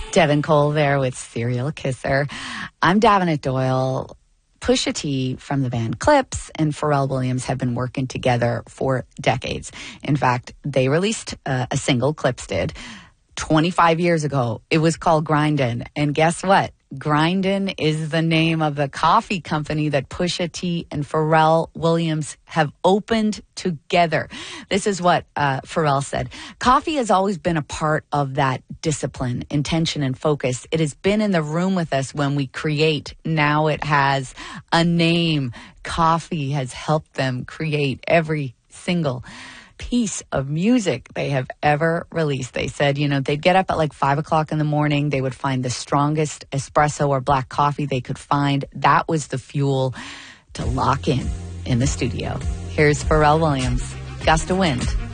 Devin Cole there with Serial Kisser. I'm Davenant Doyle. Pusha T from the band Clips and Pharrell Williams have been working together for decades. In fact, they released a single, Clips did, 25 years ago. It was called Grindin'. And guess what? Grindin' is the name of the coffee company that Pusha T and Pharrell Williams have opened together. This is what Pharrell said. Coffee has always been a part of that discipline, intention, and focus. It has been in the room with us when we create. Now it has a name. Coffee has helped them create every single piece of music they have ever released. They said, you know, they'd get up at like 5 o'clock in the morning. They would find the strongest espresso or black coffee they could find. That was the fuel to lock in the studio. Here's Pharrell Williams, Gust of Wind.